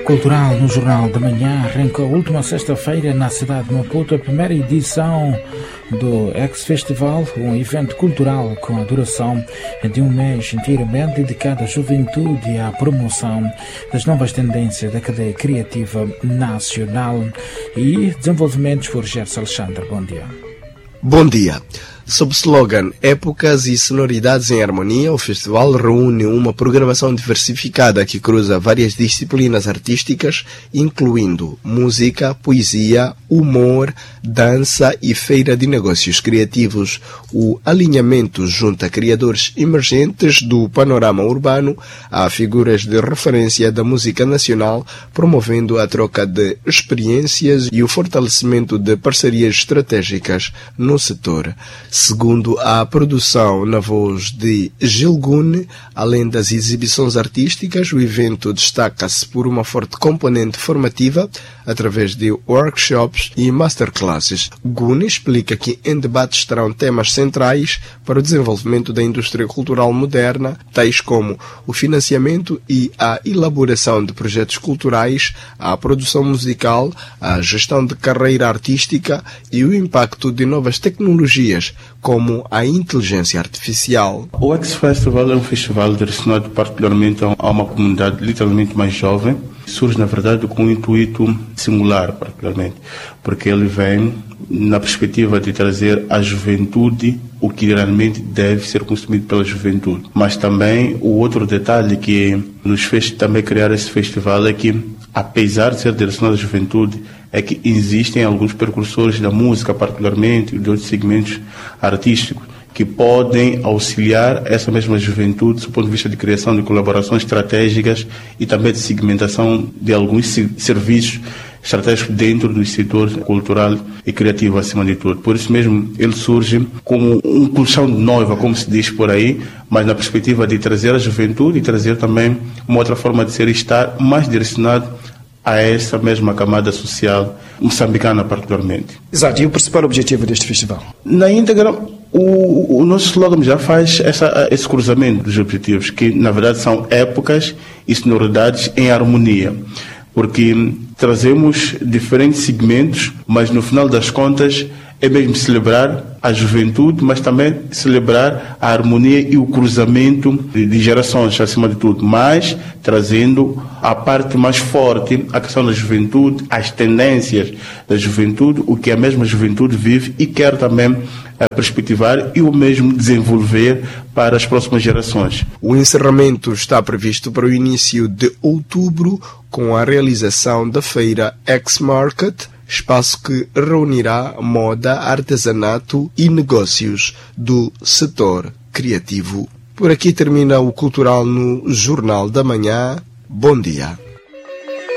Cultural no Jornal da Manhã arranca a última sexta-feira na cidade de Maputo a primeira edição do X-Festival, um evento cultural com a duração de um mês inteiramente dedicado à juventude e à promoção das novas tendências da cadeia criativa nacional e desenvolvimentos por Gerson Alexandre. Bom dia. Bom dia. Sob o slogan Épocas e Sonoridades em Harmonia, o festival reúne uma programação diversificada que cruza várias disciplinas artísticas, incluindo música, poesia, humor, dança e feira de negócios criativos. O alinhamento junta criadores emergentes do panorama urbano a figuras de referência da música nacional, promovendo a troca de experiências e o fortalecimento de parcerias estratégicas no setor. Segundo a produção na voz de Gilgune, além das exibições artísticas, o evento destaca-se por uma forte componente formativa através de workshops e masterclasses. Gune explica que em debate estarão temas centrais para o desenvolvimento da indústria cultural moderna, tais como o financiamento e a elaboração de projetos culturais, a produção musical, a gestão de carreira artística e o impacto de novas tecnologias, como a inteligência artificial. O X-Festival é um festival direcionado particularmente a uma comunidade literalmente mais jovem. Surge, na verdade, com um intuito singular, particularmente, porque ele vem na perspectiva de trazer à juventude o que realmente deve ser consumido pela juventude. Mas também o outro detalhe que nos fez também criar esse festival é que, apesar de ser direcionado à juventude, é que existem alguns precursores da música, particularmente, e de outros segmentos artísticos, que podem auxiliar essa mesma juventude do ponto de vista de criação de colaborações estratégicas e também de segmentação de alguns serviços estratégicos dentro do setor cultural e criativo, acima de tudo. Por isso mesmo, ele surge como um colchão de noiva, como se diz por aí, mas na perspectiva de trazer a juventude e trazer também uma outra forma de ser e estar mais direcionado a essa mesma camada social moçambicana, particularmente. Exato. E o principal objetivo deste festival? Na íntegra, o nosso slogan já faz esse cruzamento dos objetivos, que na verdade são épocas e sonoridades em harmonia, porque trazemos diferentes segmentos, mas no final das contas é mesmo celebrar a juventude, mas também celebrar a harmonia e o cruzamento de gerações, acima de tudo, mas trazendo a parte mais forte, a questão da juventude, as tendências da juventude, o que a mesma juventude vive e quer também perspectivar e o mesmo desenvolver para as próximas gerações. O encerramento está previsto para o início de outubro, com a realização da feira X-Market, espaço que reunirá moda, artesanato e negócios do setor criativo. Por aqui termina o Cultural no Jornal da Manhã. Bom dia.